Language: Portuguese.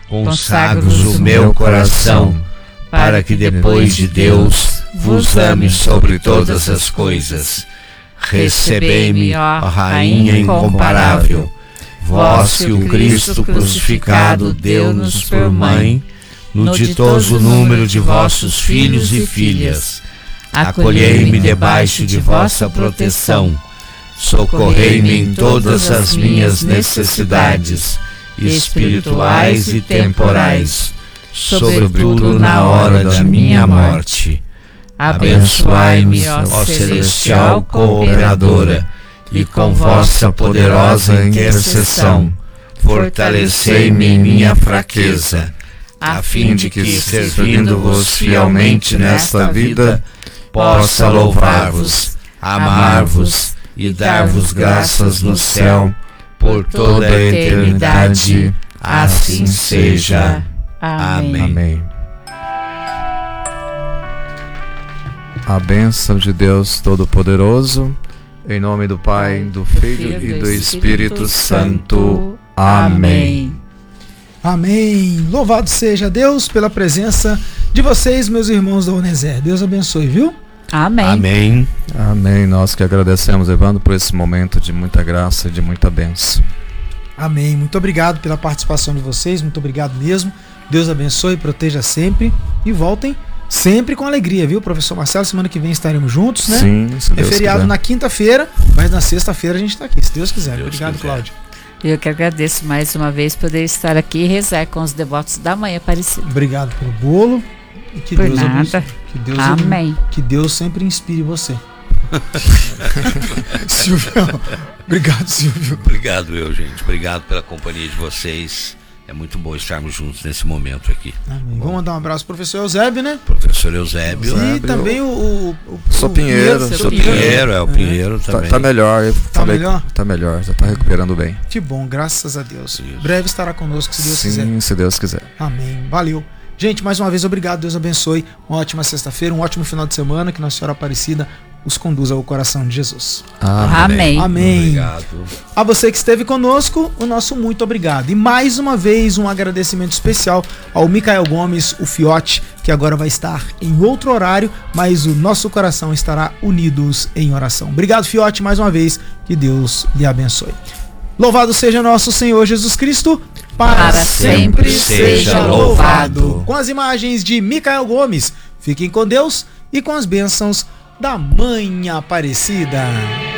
consagro-vos o meu coração, para que depois de Deus vos ame sobre todas as coisas. Recebei-me, ó Rainha incomparável, vós que o Cristo crucificado deu-nos por mãe, no ditoso número de vossos filhos e filhas. Acolhei-me debaixo de vossa proteção, socorrei-me em todas as minhas necessidades, espirituais e temporais, sobretudo na hora da minha morte. Abençoai-me, ó celestial cooperadora, e com vossa poderosa intercessão, fortalecei-me em minha fraqueza, a fim de que, servindo-vos fielmente nesta vida, possa louvar-vos, amar-vos e dar-vos graças no céu por toda a eternidade. Assim seja. Amém. Amém. A bênção de Deus Todo-Poderoso, em nome do Pai, do Filho e do Espírito Santo. Amém. Amém. Louvado seja Deus pela presença de vocês, meus irmãos da Uneser. Deus abençoe, viu? Amém. Amém. Amém. Nós que agradecemos, Evandro, por esse momento de muita graça e de muita bênção. Amém. Muito obrigado pela participação de vocês. Muito obrigado mesmo. Deus abençoe e proteja sempre. E voltem sempre com alegria, viu, professor Marcelo? Semana que vem estaremos juntos, né? Sim, se Deus é feriado quiser. Na quinta-feira, mas na sexta-feira a gente está aqui, se Deus quiser. Obrigado, Cláudio. Eu que agradeço mais uma vez poder estar aqui e rezar com os devotos da Mãe Aparecida. Obrigado pelo bolo. E que Por Deus nada. abençoe. Que Deus Amém. Que Deus sempre inspire você. Silvio, obrigado, Silvio. Obrigado, gente. Obrigado pela companhia de vocês. É muito bom estarmos juntos nesse momento aqui. Amém. Vamos mandar um abraço pro professor Eusébio, né? Professor Eusébio. E também o Sou Pinheiro. Sou Pinheiro, o Pinheiro também. Tá melhor. Eu Tá falei, melhor? Tá melhor, já tá recuperando bem. Que bom, graças a Deus. Isso. Breve estará conosco, se Deus quiser. Sim, se Deus quiser. Amém. Valeu. Gente, mais uma vez, obrigado. Deus abençoe. Uma ótima sexta-feira, um ótimo final de semana. Que Nossa Senhora Aparecida os conduza ao coração de Jesus. Amém. Amém. Obrigado. A você que esteve conosco, o nosso muito obrigado. E mais uma vez, um agradecimento especial ao Micael Gomes, o Fiote, que agora vai estar em outro horário, mas o nosso coração estará unidos em oração. Obrigado, Fiote, mais uma vez. Que Deus lhe abençoe. Louvado seja nosso Senhor Jesus Cristo. Para sempre seja louvado. Com as imagens de Micael Gomes. Fiquem com Deus e com as bênçãos da Mãe Aparecida.